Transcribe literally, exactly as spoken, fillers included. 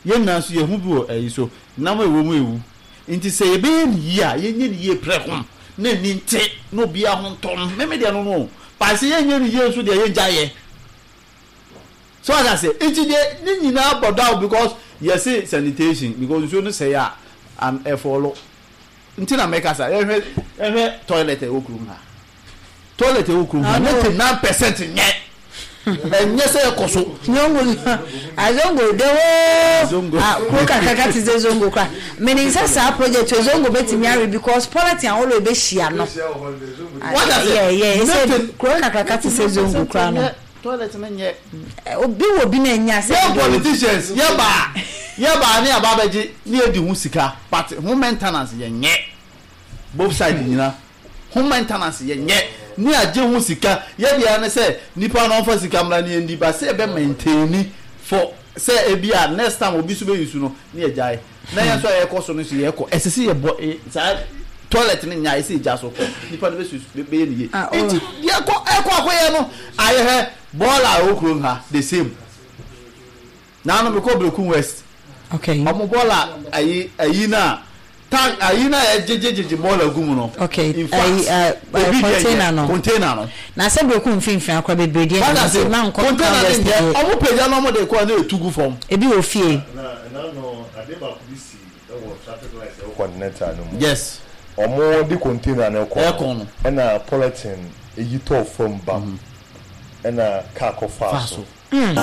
ye na so ye hu bi o ayi so na ma ewo mu ewu nti se ye be ye a ye nye ye pre ho na ni nte no bia ho ntom me me de no no pa se ye nye ni ye so de ye njaye so as I say it de ni nyina bodaw because you say sanitation because you no say ya am e follow nti na make asa ehwe ehwe toilet e okuru ha toilet e okuru ha ninety-nine percent nye enye se ekoso nyongo azongo dewo ah ko kakaka ti zongo kwa meni sasa project zongo betimi ari because politics and all be shia no what does yeah yeah say ko kakaka ti zongo kwa no toilet na nye obi wo bi na nya say politicians ye ba ye ba ni ababeji ni edi hu sika but home maintenance ye nye both side nyina home maintenance ye nye ni aje hu sika ye bia ne say nipa no fa sika mra ni ndi ba say be maintain for say e bia next time obi so be use no ni ejai na ya so ye koso no so ye ko esese ye bo toilet ni nya ese ja so ko nipa no be so be ye ni enti ye ko e ko akoye no aye he bola okuru ha the same na no me ko Broken West okay omo bola ayi ayi na tag ayi na ejejejeje bola gumu no okay ayi container no container no na se Broken finfin akwa bebrede na se man container ni omo peja no mo de ko na etugu form ebi wo fie na na no adeba polisi e wo traffic lights e wo continental no yes omo di container na ko e ko no e na polythene e yito form ba e na car ko fa so